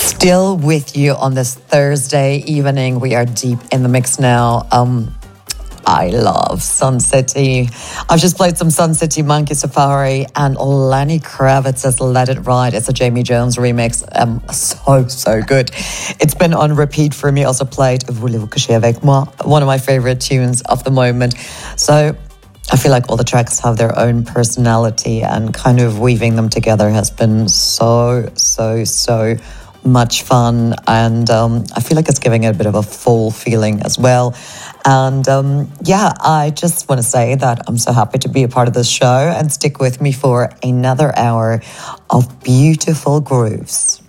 Still with you on this Thursday evening. We are deep in the mix now. I love Sun City. I've just played some Sun City Monkey Safari and Lenny Kravitz's Let It Ride. It's a Jamie Jones remix. So good. It's been on repeat for me. Also played Voulez-vous coucher avec moi, one of my favorite tunes of the moment. So I feel like all the tracks have their own personality, and kind of weaving them together has been so much fun, and I feel like it's giving it a bit of a full feeling as well. And I just want to say that I'm so happy to be a part of this show, and stick with me for another hour of beautiful grooves.